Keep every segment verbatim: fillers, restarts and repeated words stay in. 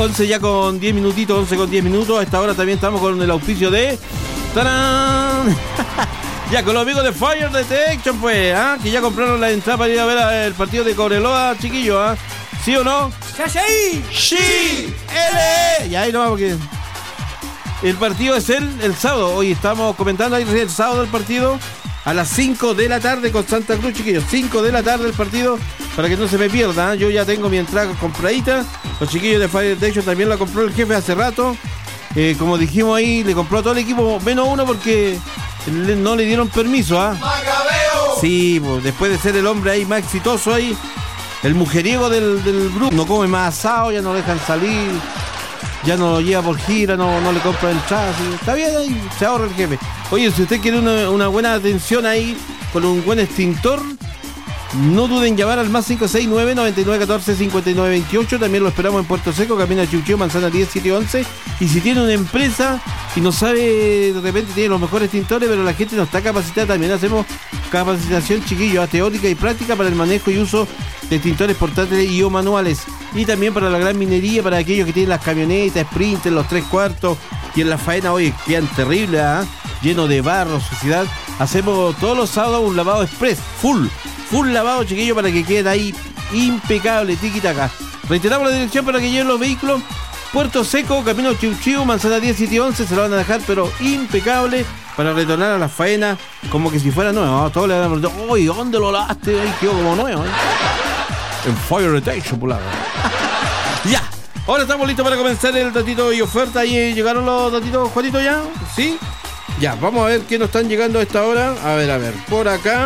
once ya con diez minutitos, once con diez minutos. A esta hora también estamos con el auspicio de... ¡Tarán! Ya, con los amigos de Fire Detection, pues, ¿ah? Que ya compraron la entrada para ir a ver el partido de Cobreloa, chiquillos, ¿ah? ¿Sí o no? ¡Sí, sí! ¡Sí! ¡L! Ya, ahí nomás porque... El partido es el, el sábado. Hoy estamos comentando ahí el sábado del partido a las cinco de la tarde con Santa Cruz, chiquillos. cinco de la tarde el partido, para que no se me pierda, ¿eh? Yo ya tengo mi entrada compradita. Los chiquillos de Fire Detection también la compró el jefe hace rato. Eh, como dijimos ahí, le compró a todo el equipo menos uno porque le, no le dieron permiso, ¿ah? ¿eh? Sí, pues, después de ser el hombre ahí más exitoso ahí, el mujeriego del, del grupo, no come más asado, ya no lo dejan salir, ya no lo lleva por gira, no, no le compra el chasis. Está bien ahí, se ahorra el jefe. Oye, si usted quiere una, una buena atención ahí con un buen extintor, no duden en llamar al más cinco seis nueve, nueve nueve uno cuatro, cinco nueve dos ocho. También lo esperamos en Puerto Seco, Camino Chiuchío, Manzana diez, siete once. Y si tiene una empresa y no sabe, de repente tiene los mejores extintores, pero la gente no está capacitada, también hacemos capacitación, chiquillos, teórica y práctica para el manejo y uso de extintores portátiles y o manuales. Y también para la gran minería, para aquellos que tienen las camionetas, Sprinter, los tres cuartos, y en la faena, oye, quedan terribles, ¿eh? Lleno de barro, suciedad. Hacemos todos los sábados un lavado express, full. Full lavado, chiquillo, para que quede ahí impecable, tiki-taka. Reiteramos la dirección para que lleven los vehículos. Puerto Seco, Camino Chiuchío, Manzana diez, siete once. Se lo van a dejar, pero impecable, para retornar a la faena como que si fuera nuevo. Todos le van a preguntar, uy, ¿dónde lo lavaste? Ahí quedó como nuevo, ¿eh? En Fire Detection, por lado. Ya, ahora estamos listos para comenzar el datito y oferta. Ahí llegaron los datitos, Juanito, ya. ¿Sí? Ya, vamos a ver qué nos están llegando a esta hora. A ver, a ver, por acá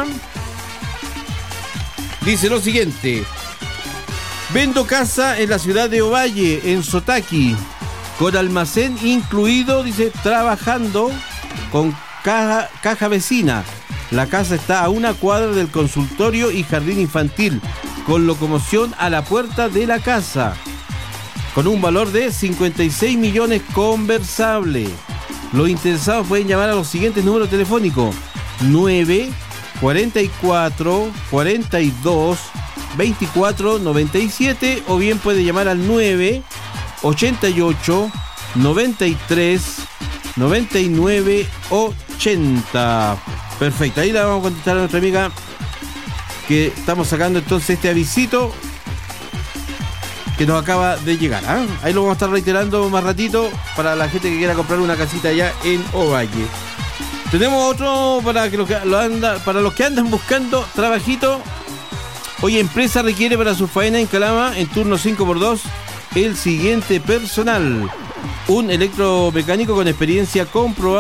dice lo siguiente: vendo casa en la ciudad de Ovalle, en Sotaki, con almacén incluido, dice, trabajando con caja, caja vecina. La casa está a una cuadra del consultorio y jardín infantil, con locomoción a la puerta de la casa, con un valor de cincuenta y seis millones conversable. Los interesados pueden llamar a los siguientes números telefónicos: nueve cuarenta y cuatro, cuarenta y dos, veinticuatro, noventa y siete, o bien puede llamar al nueve ochenta y ocho, noventa y tres, noventa y nueve, ochenta. Perfecto, ahí la vamos a contestar a nuestra amiga, que estamos sacando entonces este avisito que nos acaba de llegar, ¿eh? Ahí lo vamos a estar reiterando más ratito para la gente que quiera comprar una casita allá en Ovalle. Tenemos otro para, que lo que lo anda, para los que andan buscando trabajito. Hoy empresa requiere para su faena en Calama, en turno cinco por dos, el siguiente personal: un electromecánico con experiencia comprobada